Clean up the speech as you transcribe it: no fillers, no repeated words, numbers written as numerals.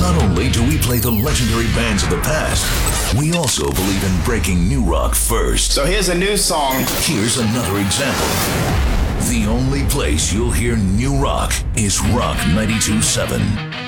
Not only do we play the legendary bands of the past, we also believe in breaking new rock first. So here's a new song. Here's another example. The only place you'll hear new rock is Rock 92.7.